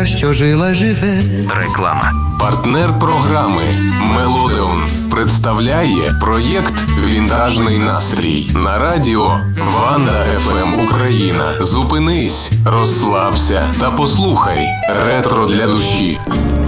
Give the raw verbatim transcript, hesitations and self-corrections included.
Європа, що жила, живе. Реклама. Партнер програми «Мелодеон» представляє проєкт «Вінтажний настрій» на радіо Ванда еф ем Україна. Зупинись, розслабся та послухай ретро для душі.